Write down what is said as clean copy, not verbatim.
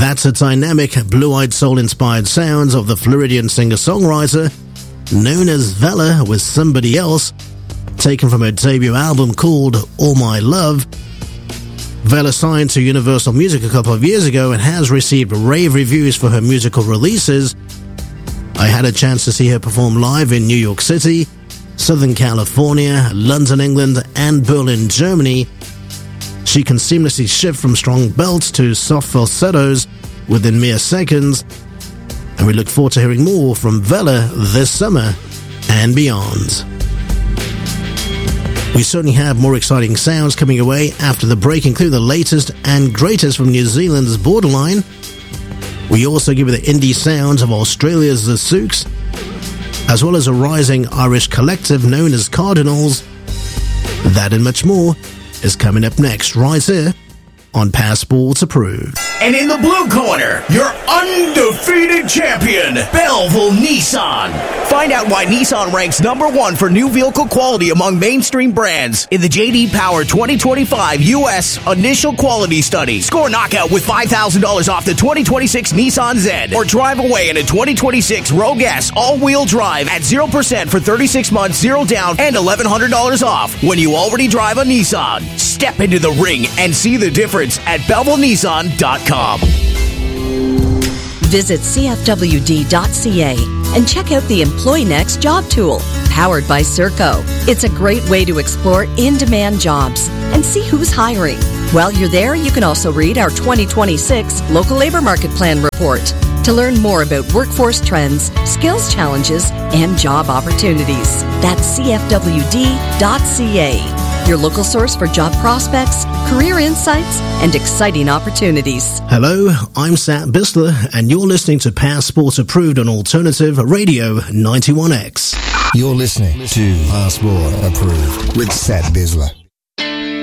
That's the dynamic, blue-eyed soul-inspired sounds of the Floridian singer-songwriter known as Vella with Somebody Else, taken from her debut album called All My Love. Vella signed to Universal Music a couple of years ago and has received rave reviews for her musical releases. I had a chance to see her perform live in New York City, Southern California, London, England, and Berlin, Germany. She can seamlessly shift from strong belts to soft falsettos within mere seconds, and we look forward to hearing more from Vella this summer and beyond. We certainly have more exciting sounds coming away after the break, including the latest and greatest from New Zealand's Borderline. We also give you the indie sounds of Australia's The Souks, as well as a rising Irish collective known as Cardinals. That and much more is coming up next, right here on Passport Approved. And in the blue corner, your undefeated champion, Belleville Nissan. Find out why Nissan ranks #1 for new vehicle quality among mainstream brands in the J.D. Power 2025 U.S. Initial Quality Study. Score knockout with $5,000 off the 2026 Nissan Zen, or drive away in a 2026 Rogue S all-wheel drive at 0% for 36 months, 0 down, and $1,100 off when you already drive a Nissan. Step into the ring and see the difference at BellevilleNissan.com. Visit cfwd.ca and check out the Employ Next job tool, powered by Serco. It's a great way to explore in-demand jobs and see who's hiring. While you're there, you can also read our 2026 Local Labor Market Plan report to learn more about workforce trends, skills challenges, and job opportunities. That's cfwd.ca. Your local source for job prospects, career insights, and exciting opportunities. Hello, I'm Sat Bisler, and you're listening to Passport Approved on Alternative Radio 91X. You're listening to Passport Approved with Sat Bisler.